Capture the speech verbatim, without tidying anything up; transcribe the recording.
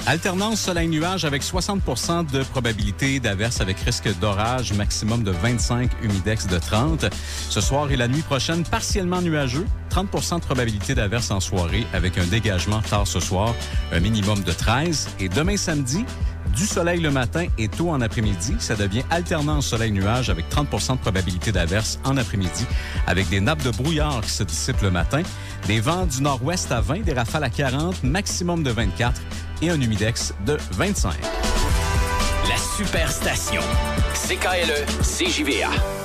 Alternance soleil-nuage avec soixante pour cent de probabilité d'averse avec risque d'orage, maximum de vingt-cinq, humidex de trente. Ce soir et la nuit prochaine, partiellement nuageux, trente pour cent de probabilité d'averse en soirée avec un dégagement tard ce soir, un minimum de treize. Et demain samedi, du soleil le matin et tôt en après-midi. Ça devient alternance soleil-nuage avec trente pour cent de probabilité d'averse en après-midi avec des nappes de brouillard qui se dissipent le matin. Des vents du nord-ouest à vingt, des rafales à quarante, maximum de vingt-quatre et un humidex de vingt-cinq. La Superstation. C K L E C J V A.